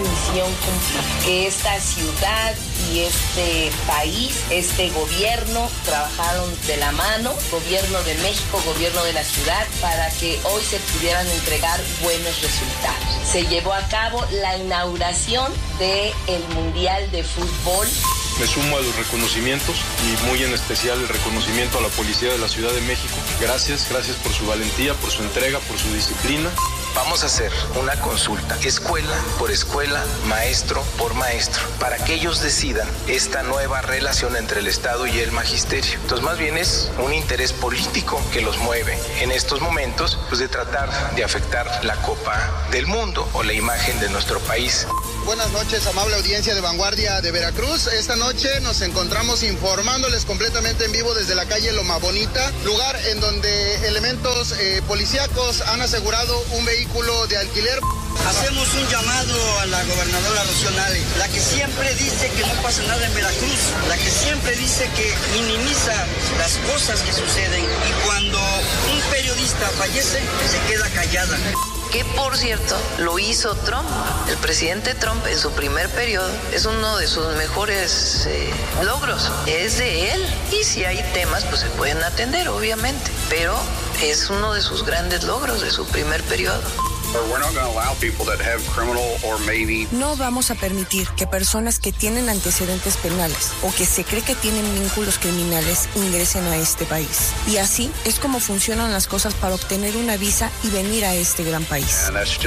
misión cumplida, que esta ciudad y este país, este gobierno trabajaron de la mano, gobierno de México, gobierno de la ciudad, para que hoy se pudieran entregar buenos resultados. Se llevó a cabo la inauguración del Mundial de Fútbol. Me sumo a los reconocimientos y muy en especial el reconocimiento a la Policía de la Ciudad de México. Gracias por su valentía, por su entrega, por su disciplina. Vamos a hacer una consulta, escuela por escuela, maestro por maestro, para que ellos decidan esta nueva relación entre el Estado y el magisterio. Entonces, más bien es un interés político que los mueve en estos momentos, pues de tratar de afectar la Copa del Mundo o la imagen de nuestro país. Buenas noches, amable audiencia de Vanguardia de Veracruz. Esta noche nos encontramos informándoles completamente en vivo desde la calle Loma Bonita, lugar en donde elementos policíacos han asegurado un vehículo de alquiler. Hacemos un llamado a la gobernadora Rocío Nale, la que siempre dice que no pasa nada en Veracruz, la que siempre dice que minimiza las cosas que suceden, y cuando un periodista fallece, se queda callada. Que por cierto lo hizo Trump. El presidente Trump en su primer periodo es uno de sus mejores logros, es de él, y si hay temas pues se pueden atender obviamente, pero es uno de sus grandes logros de su primer periodo. No vamos a permitir que personas que tienen antecedentes penales o que se cree que tienen vínculos criminales ingresen a este país. Y así es como funcionan las cosas para obtener una visa y venir a este gran país.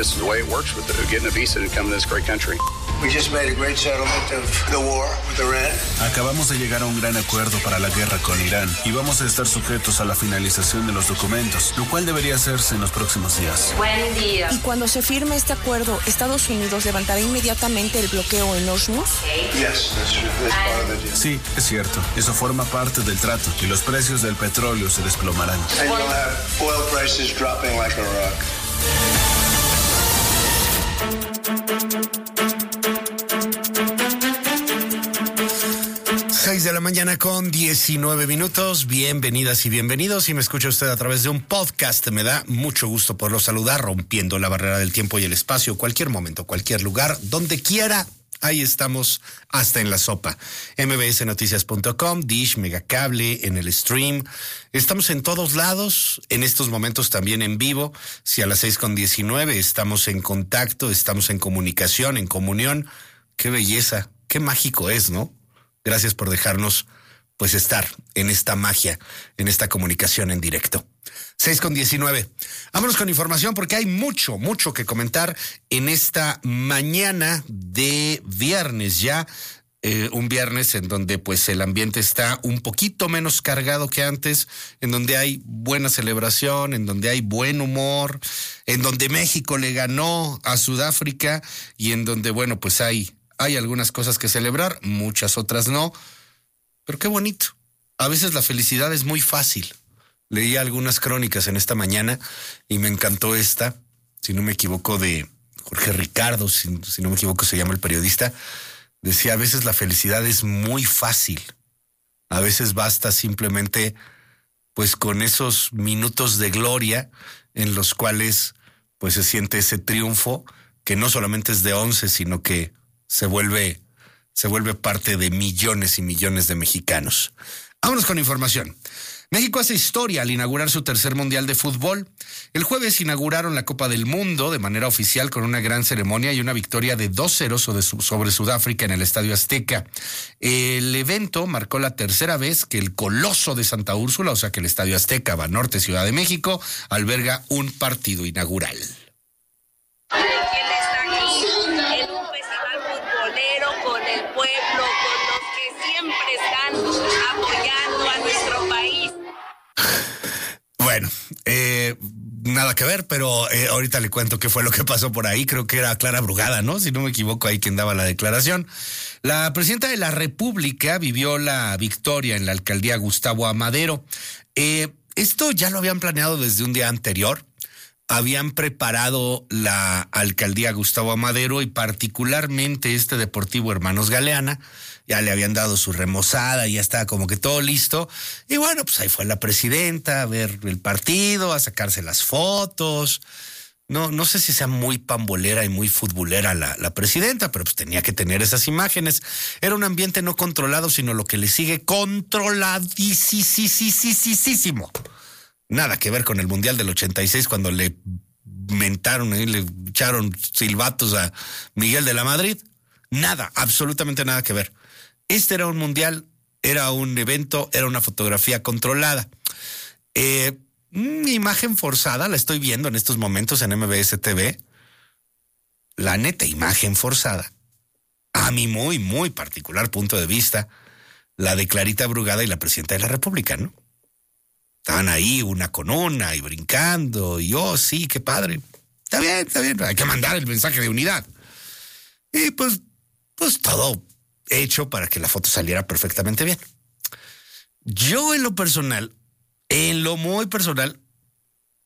Acabamos de llegar a un gran acuerdo para la guerra con Irán y vamos a estar sujetos a la finalización de los documentos, lo cual debería hacerse en los próximos días. Buen día. Y cuando se firme este acuerdo, Estados Unidos levantará inmediatamente el bloqueo en Hormuz. Sí, es cierto. Eso forma parte del trato y los precios del petróleo se desplomarán. 6 de la mañana con 19 minutos. Bienvenidas y bienvenidos. Si me escucha usted a través de un podcast, me da mucho gusto poderlo saludar, rompiendo la barrera del tiempo y el espacio, cualquier momento, cualquier lugar, donde quiera. Ahí estamos, hasta en la sopa. mbsnoticias.com, Dish, Megacable, en el stream. Estamos en todos lados, en estos momentos también en vivo. Si a las 6:19 estamos en contacto, estamos en comunicación, en comunión. Qué belleza, qué mágico es, ¿no? Gracias por dejarnos, pues, estar en esta magia, en esta comunicación en directo. 6:19. Vámonos con información porque hay mucho que comentar en esta mañana de viernes ya. Un viernes en donde pues el ambiente está un poquito menos cargado que antes, en donde hay buena celebración, en donde hay buen humor, en donde México le ganó a Sudáfrica y en donde, bueno, pues hay algunas cosas que celebrar, muchas otras no, pero qué bonito. A veces la felicidad es muy fácil. Leí algunas crónicas en esta mañana y me encantó esta, si no me equivoco, de Jorge Ricardo, si no me equivoco se llama el periodista. Decía, a veces la felicidad es muy fácil. A veces basta simplemente, pues, con esos minutos de gloria en los cuales, pues, se siente ese triunfo que no solamente es de 11, sino que se vuelve parte de millones y millones de mexicanos. Vámonos con información. México hace historia al inaugurar su tercer Mundial de Fútbol. El jueves inauguraron la Copa del Mundo de manera oficial con una gran ceremonia y una victoria de 2-0 sobre Sudáfrica en el Estadio Azteca. El evento marcó la tercera vez que el Coloso de Santa Úrsula, o sea que el Estadio Azteca, Banorte, Ciudad de México, alberga un partido inaugural. Bueno, nada que ver, pero ahorita le cuento qué fue lo que pasó por ahí. Creo que era Clara Brugada, ¿no? Si no me equivoco, ahí quien daba la declaración. La presidenta de la República vivió la victoria en la alcaldía Gustavo Amadero. Esto ya lo habían planeado desde un día anterior. Habían preparado la alcaldía Gustavo Amadero y particularmente este Deportivo Hermanos Galeana. Ya le habían dado su remozada y ya estaba como que todo listo. Y bueno, pues ahí fue la presidenta a ver el partido, a sacarse las fotos. No sé si sea muy pambolera y muy futbolera la presidenta, pero pues tenía que tener esas imágenes. Era un ambiente no controlado, sino lo que le sigue controladísimo. Nada que ver con el Mundial del 86 cuando le mentaron y le echaron silbatos a Miguel de la Madrid. Nada, absolutamente nada que ver. Este era un mundial, era un evento, era una fotografía controlada. Imagen forzada, la estoy viendo en estos momentos en MBS TV. La neta, imagen forzada. A mi muy, muy particular punto de vista, la de Clarita Brugada y la presidenta de la República, ¿no? Estaban ahí una con una y brincando y sí, qué padre. Está bien, hay que mandar el mensaje de unidad. Y pues todo hecho para que la foto saliera perfectamente bien. Yo en lo muy personal,